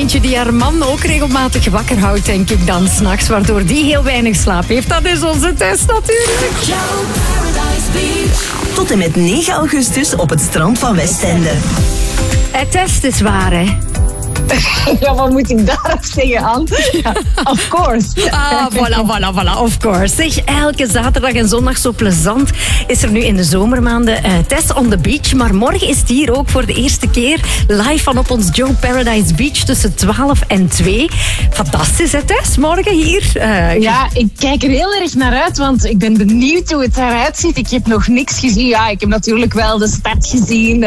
eentje die haar man ook regelmatig wakker houdt, denk ik dan 's nachts, waardoor die heel weinig slaap heeft. Dat is onze Tess natuurlijk. Tot en met 9 augustus op het strand van Westende. Het test is waar, hè? Ja, wat moet ik daarop zeggen, Anne? Ja, of course. Voilà, of course. Zeg, elke zaterdag en zondag zo plezant is er nu in de zomermaanden Tess on the Beach. Maar morgen is het hier ook voor de eerste keer live van op ons Joe Paradise Beach tussen 12 en 2. Fantastisch, hè, Tess? Morgen hier. Ja, ik kijk er heel erg naar uit, want ik ben benieuwd hoe het eruit ziet. Ik heb nog niks gezien. Ja, ik heb natuurlijk wel de start gezien.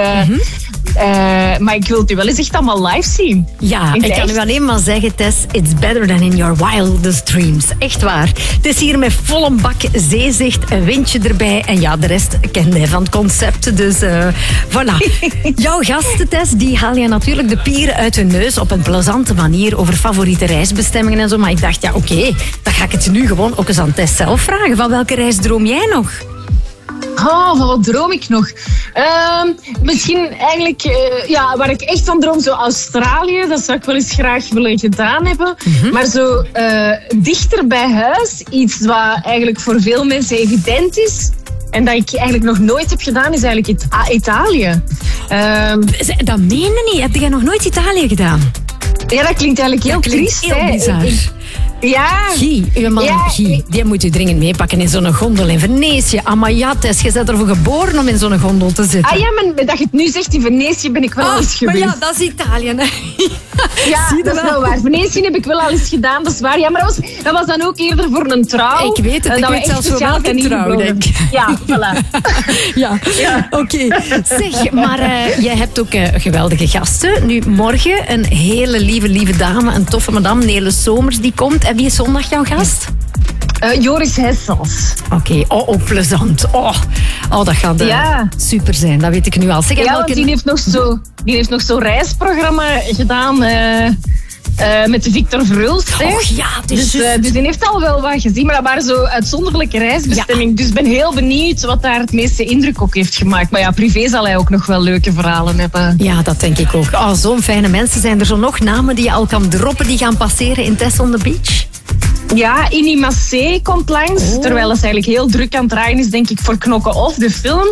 Maar ik wil het u wel eens echt allemaal live zien. Ja, ik kan u alleen maar zeggen, Tess, it's better than in your wildest dreams. Echt waar. Het is hier met volle bak zeezicht, een windje erbij. En ja, de rest kende hij van het concept. Dus voilà. Jouw gasten, Tess, die haal je natuurlijk de pieren uit hun neus op een plezante manier over favoriete reisbestemmingen en zo. Maar ik dacht, ja, oké, dan ga ik het nu gewoon ook eens aan Tess zelf vragen. Van welke reis droom jij nog? Oh, van wat droom ik nog? Misschien eigenlijk, waar ik echt van droom, zo Australië. Dat zou ik wel eens graag willen gedaan hebben. Maar zo dichter bij huis, iets wat eigenlijk voor veel mensen evident is. En dat ik eigenlijk nog nooit heb gedaan, is eigenlijk Italië. Dat meen je niet? Heb jij nog nooit Italië gedaan? Ja, dat klinkt eigenlijk heel triest. Heel bizar. Ja. Guy, uw man Guy, die moet u dringend meepakken in zo'n gondel in Venetië. Tess, je bent ervoor geboren om in zo'n gondel te zitten. Ah ja, maar dat je het nu zegt, in Venetië ben ik wel al eens geweest. Maar ja, dat is Italië, hè. Ja, dat is wel waar. Venetië heb ik wel al eens gedaan, dat is waar. Ja, maar dat was dan ook eerder voor een trouw. Ik weet het, ik weet zelfs voor welke trouw, denk ik. Ja, voilà. Ja. Oké. Zeg, maar jij hebt ook geweldige gasten. Nu, morgen een hele lieve dame, een toffe madame, Nele Somers, die komt. En wie is zondag jouw gast? Joris Hessels. Oké, plezant. Dat gaat super zijn, dat weet ik nu al. Zeg, want die heeft nog zo'n reisprogramma gedaan met de Victor Verhulst. Ja, dus die heeft al wel wat gezien, maar dat waren zo uitzonderlijke reisbestemmingen. Ja. Dus ik ben heel benieuwd wat daar het meeste indruk ook heeft gemaakt. Maar ja, privé zal hij ook nog wel leuke verhalen hebben. Ja, dat denk ik ook. Zo'n fijne mensen. Zijn er zo nog namen die je al kan droppen die gaan passeren in Tess on the Beach? Ja, Ini Massé komt langs. Terwijl het eigenlijk heel druk aan het draaien is, denk ik, voor Knokken of de film.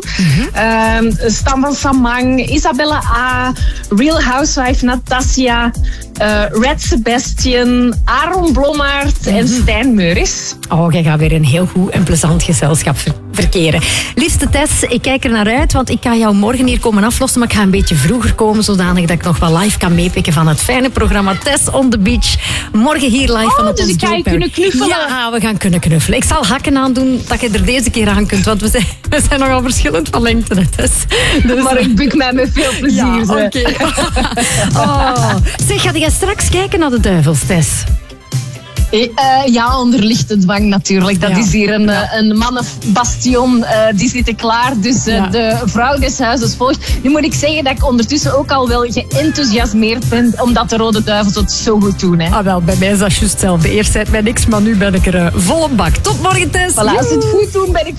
Stan van Samang, Isabella A, Real Housewife Natasja, Red Sebastian, Aaron Blommaert en Stijn Meuris. Jij gaat weer een heel goed en plezant gezelschap verkeren. Liefste Tess, ik kijk er naar uit, want ik kan jou morgen hier komen aflossen, maar ik ga een beetje vroeger komen, zodanig dat ik nog wel live kan meepikken van het fijne programma Tess on the Beach. Morgen hier live van op dus ons ik ga je kunnen knuffelen? Ja, we gaan kunnen knuffelen. Ik zal hakken aandoen dat je er deze keer aan kunt, want we zijn nogal verschillend van lengte, Tess. Dus maar ik buk mij met veel plezier. Ja, oké. Zeg, ga jij straks kijken naar de Duivels, Tess? Ja, onder lichte dwang natuurlijk. Dat is hier een mannenbastion. Die zitten klaar. Dus de vrouw des huizes volgt. Nu moet ik zeggen dat ik ondertussen ook al wel geenthousiasmeerd ben, omdat de Rode Duivels het zo goed doen. Hè. Wel, bij mij is dat juist hetzelfde. Eerst zei het mij niks, maar nu ben ik er vol op bak. Tot morgen, Tess. Voilà, als ze het goed doen, ben ik